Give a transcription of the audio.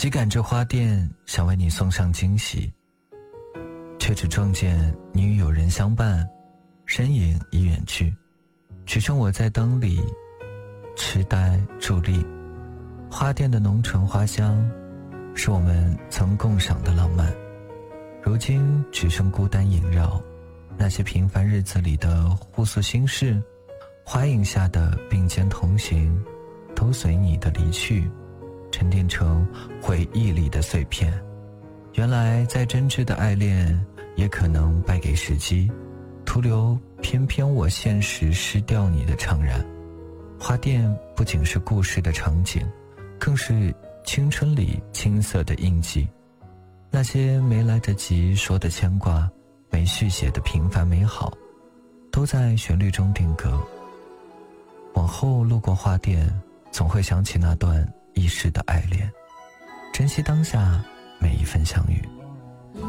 急赶至花店，想为你送上惊喜，却只撞见你与友人相伴，身影已远去，只剩我在灯里痴呆伫立。花店的浓醇花香，是我们曾共赏的浪漫，如今只剩孤单萦绕。那些平凡日子里的互诉心事，花影下的并肩同行，都随你的离去沉淀成回忆里的碎片。原来再真挚的爱恋也可能败给时机，徒留偏偏我现实失掉你的怅然。花店不仅是故事的场景，更是青春里青涩的印记。那些没来得及说的牵挂，没续写的平凡美好，都在旋律中定格。往后路过花店，总会想起那段易逝的爱恋，珍惜当下每一份相